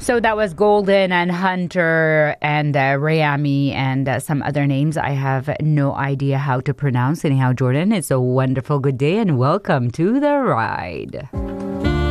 So that was Golden and Hunter and Rayami and some other names I have no idea how to pronounce. Anyhow, Jordan, it's a wonderful good day and welcome to the ride.